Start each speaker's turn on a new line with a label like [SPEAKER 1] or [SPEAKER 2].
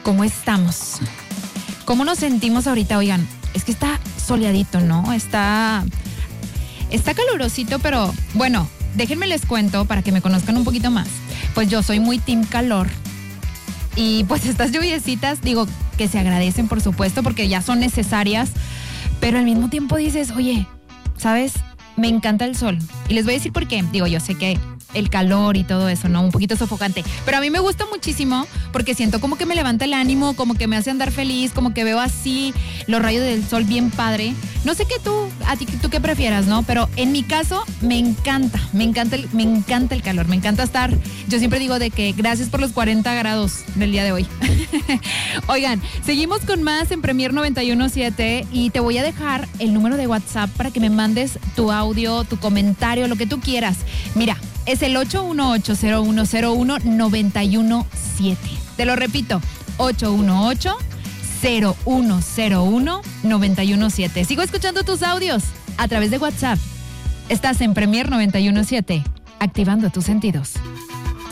[SPEAKER 1] ¿Cómo estamos? ¿Cómo nos sentimos ahorita? Oigan, es que está soleadito, ¿no? Está calurosito, pero bueno, déjenme les cuento para que me conozcan un poquito más. Pues yo soy muy team calor. Y pues estas lluviecitas, digo, que se agradecen, por supuesto, porque ya son necesarias, pero al mismo tiempo dices, oye, ¿sabes? Me encanta el sol. Y les voy a decir por qué. Digo, yo sé que el calor y todo eso, ¿no? Un poquito sofocante. Pero a mí me gusta muchísimo porque siento como que me levanta el ánimo, como que me hace andar feliz, como que veo así los rayos del sol bien padre. No sé qué tú qué prefieras, ¿no? Pero en mi caso me encanta el calor, me encanta estar. Yo siempre digo de que gracias por los 40 grados del día de hoy. Oigan, seguimos con más en Premier 91.7 y te voy a dejar el número de WhatsApp para que me mandes tu audio, tu comentario, lo que tú quieras. Mira, es el 818-0101-917. Te lo repito, 818-0101-917. Sigo escuchando tus audios a través de WhatsApp. Estás en Premier 91.7, activando tus sentidos.